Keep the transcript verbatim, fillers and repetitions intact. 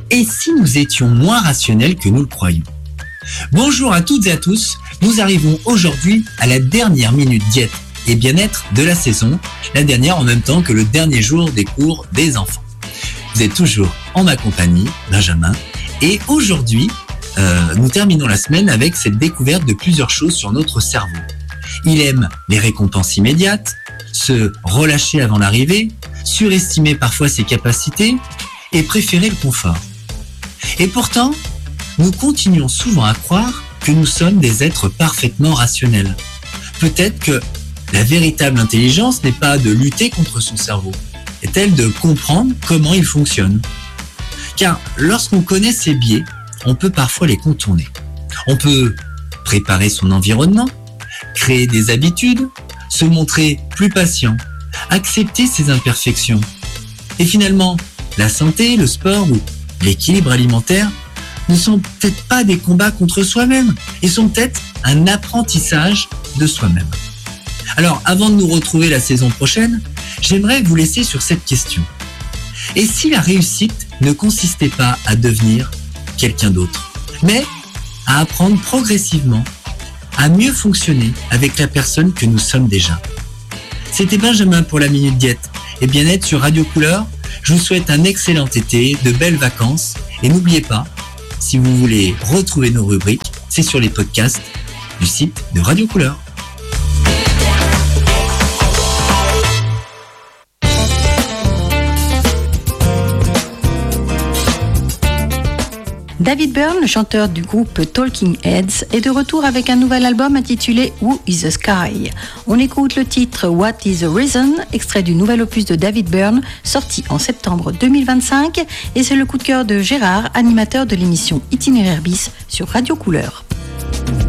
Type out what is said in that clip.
Et si nous étions moins rationnels que nous le croyons? Bonjour à toutes et à tous, nous arrivons aujourd'hui à la dernière minute diète et bien-être de la saison, la dernière en même temps que le dernier jour des cours des enfants. Vous êtes toujours en ma compagnie, Benjamin, et aujourd'hui, euh, nous terminons la semaine avec cette découverte de plusieurs choses sur notre cerveau. Il aime les récompenses immédiates, se relâcher avant l'arrivée, surestimer parfois ses capacités et préférer le confort. Et pourtant, nous continuons souvent à croire que nous sommes des êtres parfaitement rationnels. Peut-être que la véritable intelligence n'est pas de lutter contre son cerveau, est-elle de comprendre comment il fonctionne. Car lorsqu'on connaît ses biais, on peut parfois les contourner. On peut préparer son environnement, créer des habitudes, se montrer plus patient, accepter ses imperfections. Et finalement, la santé, le sport ou l'équilibre alimentaire ne sont peut-être pas des combats contre soi-même, ils sont peut-être un apprentissage de soi-même. Alors, avant de nous retrouver la saison prochaine, j'aimerais vous laisser sur cette question. Et si la réussite ne consistait pas à devenir quelqu'un d'autre, mais à apprendre progressivement à mieux fonctionner avec la personne que nous sommes déjà? C'était Benjamin pour la Minute Diète et Bien-être sur Radio Couleur. Je vous souhaite un excellent été, de belles vacances et n'oubliez pas, si vous voulez retrouver nos rubriques, c'est sur les podcasts du site de Radio Couleur. David Byrne, le chanteur du groupe Talking Heads, est de retour avec un nouvel album intitulé Who is the Sky. On écoute le titre What is the Reason, extrait du nouvel opus de David Byrne, sorti en septembre deux mille vingt-cinq, et c'est le coup de cœur de Gérard, animateur de l'émission Itinéraire Bis sur Radio Couleur.